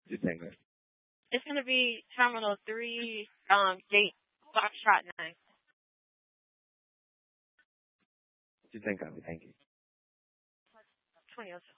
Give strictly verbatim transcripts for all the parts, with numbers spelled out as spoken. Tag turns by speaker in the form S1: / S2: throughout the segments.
S1: You think that?
S2: It's going to be Terminal three, um, Gate, Foxtrot nine.
S1: You think of it? Thank you.
S2: twenty oh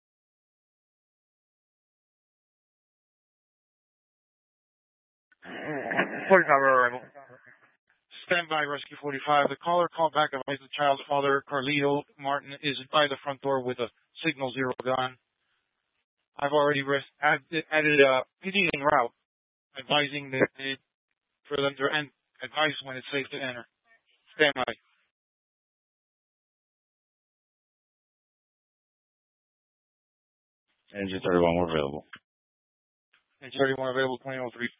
S3: seven. forty-five arrival. Stand by, Rescue forty-five. The caller called back advised the child's father, Carlito Martin, is by the front door with a signal zero gun. I've already res- added, added a P D en route, advising that they, for them to end, advise when it's safe to enter. Stand by.
S1: Engine thirty-one, we're available.
S3: Engine thirty-one available, twenty oh three.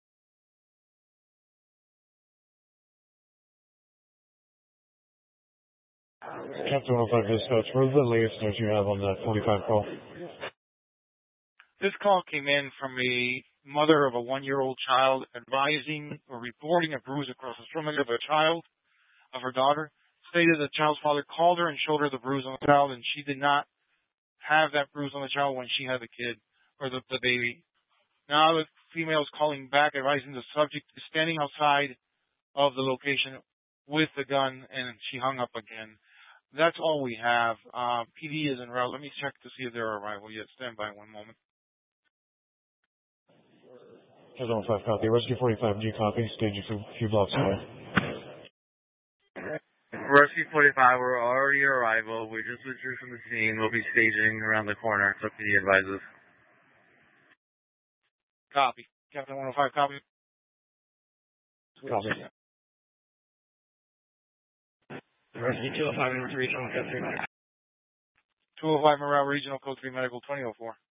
S4: Captain one oh five Dispatch, where's the latest news you have on that forty-five call?
S3: This call came in from a mother of a one-year-old child advising or reporting a bruise across the stomach of a child, of her daughter. Stated the child's father called her and showed her the bruise on the child, and she did not have that bruise on the child when she had the kid, or the, the baby. Now the female is calling back advising the subject is standing outside of the location with the gun, and she hung up again. That's all we have. Uh, P D is en route. Let me check to see if they're arrival yet. Stand by one moment.
S4: Captain one oh five copy. Rescue forty-five, G copy. Stage a few, few blocks away.
S5: Rescue forty-five, we're already arrival. We just withdrew from the scene. We'll be staging around the corner, so P D advises.
S3: Copy. Captain one oh five, copy.
S4: Copy.
S1: Rescue two oh five, number three, code three.
S3: two oh five Morale Regional, code three, medical twenty oh four.